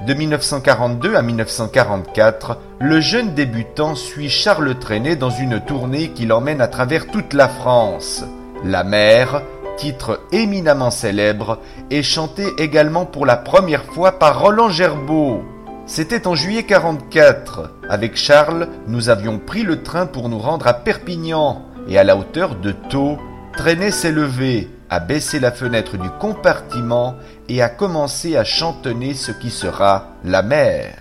De 1942 à 1944, le jeune débutant suit Charles Trenet dans une tournée qui l'emmène à travers toute la France. La mer, titre éminemment célèbre, est chanté également pour la première fois par Roland Gerbaud. C'était en juillet 44. Avec Charles, nous avions pris le train pour nous rendre à Perpignan. Et à la hauteur de Thau, Trenet s'est levé, a baissé la fenêtre du compartiment et a commencé à chantonner ce qui sera la mer.